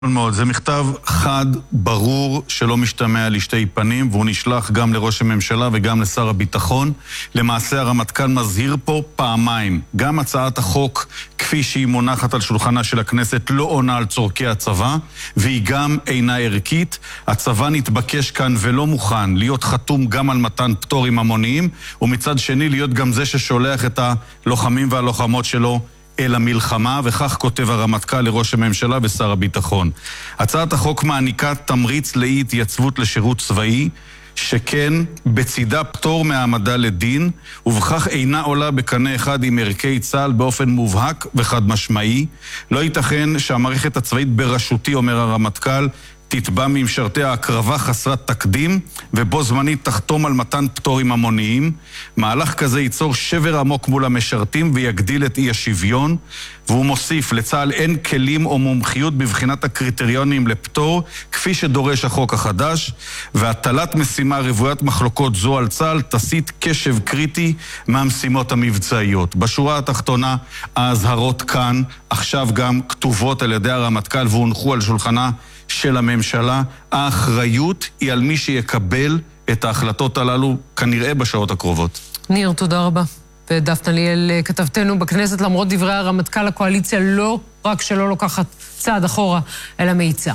מאוד, זה מכתב חד, ברור, שלא משתמע לשתי פנים, והוא נשלח גם לראש הממשלה וגם לשר הביטחון. למעשה הרמטכ"ל מזהיר פה פעמיים. גם הצעת החוק, כפי שהיא מונחת על שולחנה של הכנסת, לא עונה על צורכי הצבא, והיא גם אינה ערכית. הצבא נתבקש כאן ולא מוכן להיות חתום גם על מתן פטורים המוניים, ומצד שני להיות גם זה ששולח את הלוחמים והלוחמות שלו אל המלחמה, וכך כותב הרמטכ"ל לראש הממשלה ושר הביטחון. הצעת החוק מעניקה תמריץ לאי התייצבות לשירות צבאי, שכן בצידה פטור מהעמדה לדין, ובכך אינה עולה בקנה אחד עם ערכי צה"ל באופן מובהק וחד משמעי. לא ייתכן שהמערכת הצבאית בראשותי, אומר הרמטכ"ל, תתבע ממשרתי ההקרבה חסרת תקדים, ובו זמנית תחתום על מתן פטורים המוניים. מהלך כזה ייצור שבר עמוק מול המשרתים ויגדיל את אי השוויון, והוא מוסיף, לצה"ל אין כלים או מומחיות בבחינת הקריטריונים לפטור, כפי שדורש החוק החדש, והטלת משימה רוויית מחלוקות זו על צה"ל תסיט קשב קריטי מהמשימות המבצעיות. בשורה התחתונה, ההזהרות כאן, עכשיו גם כתובות על ידי הרמטכ"ל והונחו על שולחנה של הממשלה. האחריות היא על מי שיקבל את ההחלטות הללו כנראה בשעות הקרובות. ניר, תודה רבה. ודפנה ליאל, כתבתנו בכנסת, למרות דברי הרמטכ"ל, הקואליציה לא רק שלא לוקחת צעד אחורה, אלא מאיצה.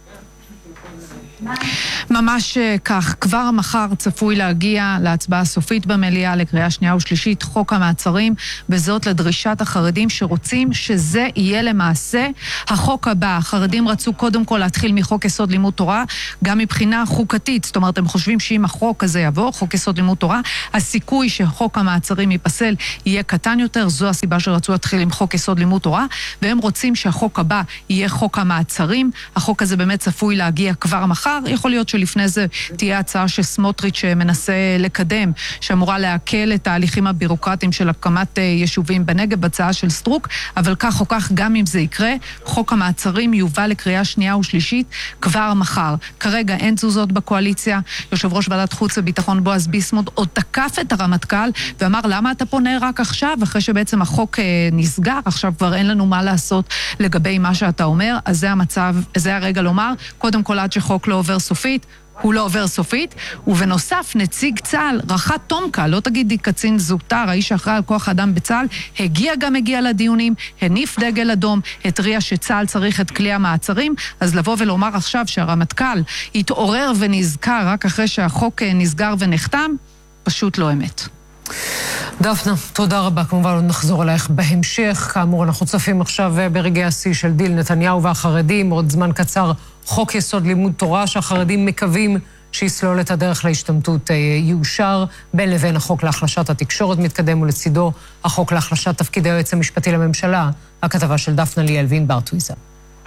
ממש כך, כבר מחר צפוי להגיע להצבעה הסופית במליאה לקריאה שנייה ושלישית חוק המעצרים, וזאת לדרישת החרדים שרוצים שזה יהיה למעשה החוק הבא. החרדים רצו קודם כל להתחיל מחוק יסוד לימוד תורה, גם מבחינה חוקתית, זאת אומרת הם חושבים שאם החוק הזה יבוא, חוק יסוד לימוד תורה, הסיכוי שחוק המעצרים ייפסל יהיה קטן יותר. זו הסיבה שרצו להתחיל עם חוק יסוד לימוד תורה, והם רוצים שהחוק הבא יהיה חוק המעצרים. החוק הזה באמת צפוי להגיע כבר מחר. יכול להיות שלפני זה תהיה הצעה שסמוטריץ' מנסה לקדם, שאמורה להקל את ההליכים הבירוקרטיים של הקמת יישובים בנגב, הצעה של סטרוק, אבל כך או כך, גם אם זה יקרה, חוק המעצרים יובא לקריאה שנייה ושלישית כבר מחר. כרגע אין תזוזות בקואליציה. יושב ראש ועדת חוץ וביטחון בועז ביסמוט עוד תקף את הרמטכ"ל ואמר, למה אתה פונה רק עכשיו, אחרי שבעצם החוק נסגר, עכשיו כבר אין לנו מה לעשות לגבי מה שאתה אומר. אז זה המצב, זה הרגע לומר, קודם כל עד שחוק לא עובר סופית, הוא לא עובר סופית, ובנוסף נציג צה"ל, רח"ט תומקה, לא תגידי קצין זוטר, האיש האחראי על כוח האדם בצה"ל, הגיע לדיונים, הניף דגל אדום, התריע שצה"ל צריך את כלי המעצרים. אז לבוא ולומר עכשיו שהרמטכ"ל התעורר ונזכר רק אחרי שהחוק נסגר ונחתם, פשוט לא אמת. דפנה, תודה רבה. כמובן נחזור אלייך בהמשך. כאמור, אנחנו צופים עכשיו ברגעי השיא של דיל נתניהו והחרדים. עוד זמן קצר חוק יסוד לימוד תורה שהחרדים מקווים שיסלול את הדרך להשתמטות יאושר. בין לבין החוק להחלשת התקשורת מתקדם, ולצידו החוק להחלשת תפקיד היועץ המשפטי לממשלה. הכתבה של דפנה ליאל וענבר טוויזר.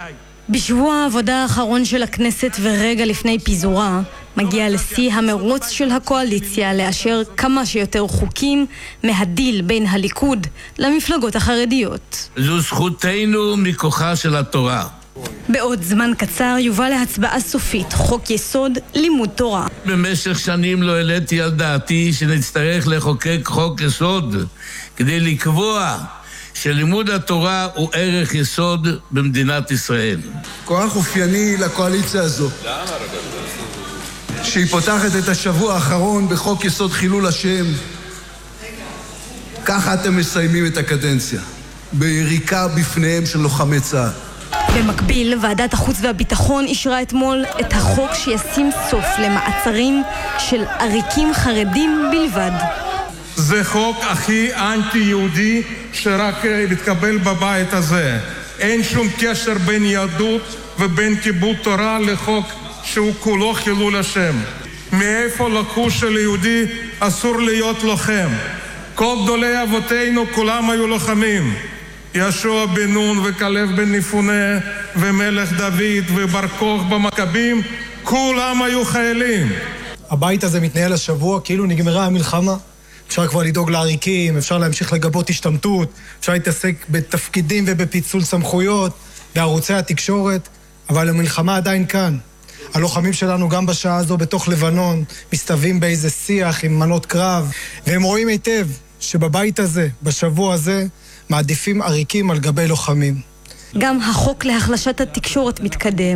בשבוע העבודה האחרון של הכנסת ורגע לפני פיזורה, מגיע לשיא המרוץ של הקואליציה לאשר כמה שיותר חוקים מהדיל בין הליכוד למפלגות החרדיות. זו זכותנו מכוחה של התורה. בעוד זמן קצר יובא להצבעה סופית חוק יסוד לימוד תורה. במשך שנים לא העליתי על דעתי שנצטרך לחוקק חוק יסוד כדי לקבוע שלימוד התורה הוא ערך יסוד במדינת ישראל. כוח אופייני לקואליציה הזו, שהיא פותחת את השבוע האחרון בחוק יסוד חילול השם. ככה אתם מסיימים את הקדנציה, ביריקה בפניהם של לוחמי צה"ל. במקביל, ועדת החוץ והביטחון אישרה אתמול את החוק שישים סוף למעצרים של עריקים חרדים בלבד. זה חוק הכי אנטי-יהודי שרק מתקבל בבית הזה. אין שום קשר בין יהדות ובין כיבוד תורה לחוק שהוא כולו חילול השם. מאיפה לקחו שליהודי אסור להיות לוחם? כל גדולי אבותינו כולם היו לוחמים. יהושע בן נון וכלב בן יפונה ומלך דוד ובר כוכבא במכבים, כולם היו חיילים. הבית הזה מתנהל השבוע כאילו נגמרה המלחמה. אפשר כבר לדאוג לעריקים, אפשר להמשיך לגבות השתמטות, אפשר להתעסק בתפקידים ובפיצול סמכויות, בערוצי התקשורת, אבל המלחמה עדיין כאן. הלוחמים שלנו גם בשעה הזו בתוך לבנון מסתובבים באיזה שיח עם מנות קרב, והם רואים היטב שבבית הזה, בשבוע הזה, מעדיפים עריקים על גבי לוחמים. גם החוק להחלשת התקשורת מתקדם.